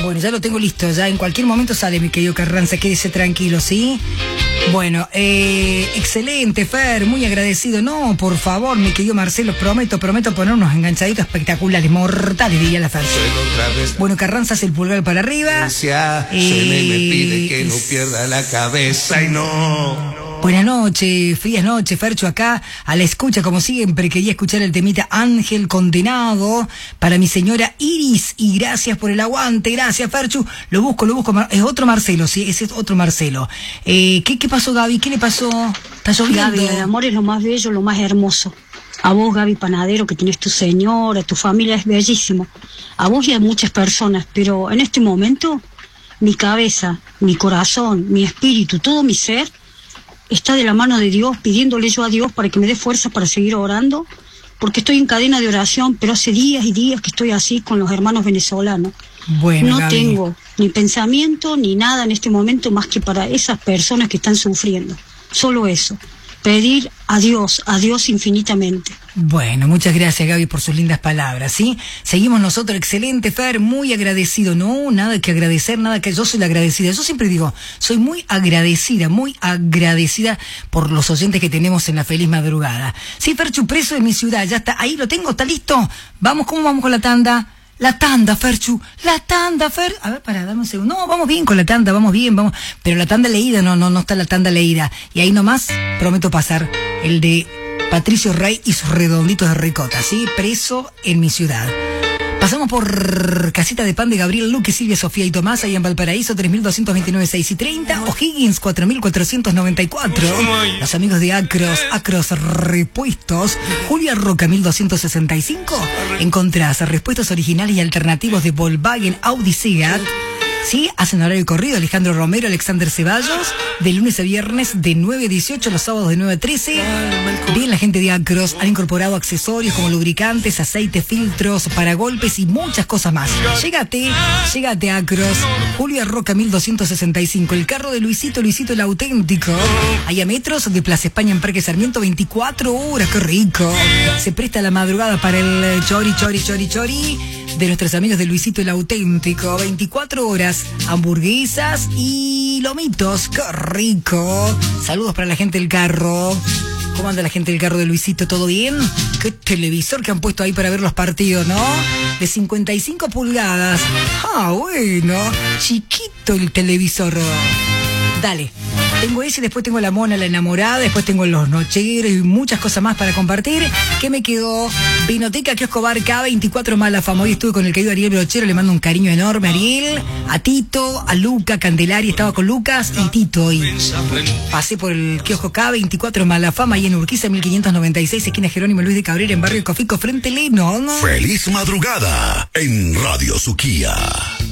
Bueno, ya lo tengo listo, ya en cualquier momento sale mi querido Carranza, quédese tranquilo, ¿sí? Bueno, excelente, Fer, muy agradecido. No, por favor, mi querido Marcelo, prometo poner unos enganchaditos espectaculares, mortales, diría la Fer. Bueno, Carranza hace el pulgar para arriba. Se me pide que no pierda la cabeza y no. Buenas noches, frías noches, Fercho acá, a la escucha como siempre. Quería escuchar el temita Ángel Condenado para mi señora Iris, y gracias por el aguante, gracias, Ferchu. Lo busco, es otro Marcelo, sí, ese es otro Marcelo. ¿Qué pasó, Gaby? ¿Qué le pasó? ¿Está lloviendo? Gaby, el amor es lo más bello, lo más hermoso. A vos, Gaby Panadero, que tenés tu señora, tu familia, es bellísimo. A vos y a muchas personas, pero en este momento, mi cabeza, mi corazón, mi espíritu, todo mi ser está de la mano de Dios, pidiéndole yo a Dios para que me dé fuerza para seguir orando, porque estoy en cadena de oración, pero hace días y días que estoy así con los hermanos venezolanos. Bueno, no Gaby, tengo ni pensamiento ni nada en este momento más que para esas personas que están sufriendo. Solo eso. Pedir a Dios infinitamente. Bueno, muchas gracias, Gaby, por sus lindas palabras, ¿sí? Seguimos nosotros, excelente, Fer, muy agradecido. No, nada que agradecer, nada que... Yo soy la agradecida. Yo siempre digo, soy muy agradecida por los oyentes que tenemos en la feliz madrugada. Sí, Ferchu, preso de mi ciudad, ya está, ahí lo tengo, está listo. Vamos, ¿cómo vamos con la tanda? La tanda, Ferchu, la tanda, Fer. A ver, dame un segundo. No, vamos bien con la tanda, vamos bien, vamos. Pero la tanda leída, no está la tanda leída. Y ahí nomás prometo pasar el de Patricio Rey y sus redonditos de ricota, ¿sí? Preso en mi ciudad. Pasamos por Casita de Pan de Gabriel Luque, Silvia, Sofía y Tomás, ahí en Valparaíso, 3229, 6 y 30. O'Higgins, 4494. Los amigos de Acros Repuestos. Julia Roca, 1265. Encontrás repuestos originales y alternativos de Volkswagen, Audi, Seat. Sí, hacen horario corrido. Alejandro Romero, Alexander Ceballos, de lunes a viernes de 9 a 18, los sábados de 9 a 13. Bien, la gente de Acros han incorporado accesorios como lubricantes, aceite, filtros, paragolpes y muchas cosas más. Llégate a Acros. Julia Roca, 1265. El carro de Luisito el auténtico. Hay a metros de Plaza España en Parque Sarmiento, 24 horas, qué rico. Se presta la madrugada para el chori de nuestros amigos de Luisito el auténtico, 24 horas, hamburguesas y lomitos, qué rico. Saludos para la gente del carro. ¿Cómo anda la gente del carro de Luisito? ¿Todo bien? Qué televisor que han puesto ahí para ver los partidos, ¿no? De 55 pulgadas. Ah, bueno, chiquito el televisor. Dale. Tengo ese, después tengo la mona, la enamorada, después tengo los nocheros y muchas cosas más para compartir. ¿Qué me quedó? Vinoteca Kiosco Bar K24 Malafama. Hoy estuve con el querido Ariel Brochero, le mando un cariño enorme a Ariel, a Tito, a Luca, Candelaria, estaba con Lucas y Tito hoy. Pasé por el Kiosco K24 Malafama, ahí en Urquiza, 1596, esquina Jerónimo Luis de Cabrera, en barrio Cofico, frente Leno, ¿no? Feliz madrugada en Radio Suquía.